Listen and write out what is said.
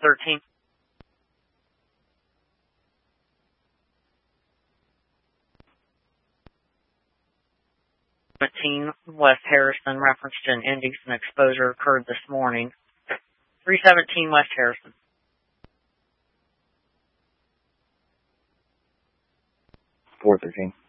413. 17 West Harrison, reference to an indecent exposure occurred this morning. 317 West Harrison. 413.